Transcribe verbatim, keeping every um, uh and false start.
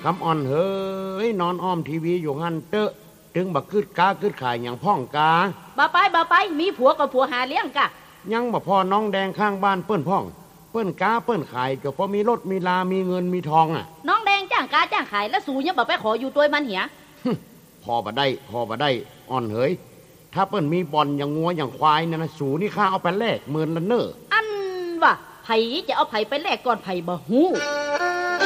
คำอ่อนเฮ้ยนอนอ้อมทีวีอยู่งั้นเตอะถึงบักคืดกาคืดขายอย่างพ่องกาบ่ไปบ่ไปมีผัวกับผัวหาเลี้ยงกะยังบ่พอน้องแดงข้างบ้านเปิ้นพ่องเปิ้นกาเปิ้นขายก็พอมีรถมีลามีเงินมีทองอ่ะน้องแดงจ้างกาจ้างขายแล้วสูยังบ่ไปขออยู่ตัวมันเหียพอบ่ได้พอบ่ได้อ่อนเฮ้ยถ้าเปิ้นมีบอลอย่างงัวอย่างควายนั่นนะสูนี่ข้าเอาไปแลกหมื่นละเน้ออันว่าไผจะเอาไผไปแลกก่อนไผบ่ฮู้